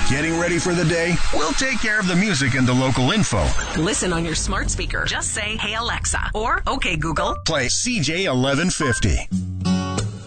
Getting ready for the day? We'll take care of the music and the local info. Listen on your smart speaker. Just say, "Hey Alexa," or "Okay Google." Play CJ 1150.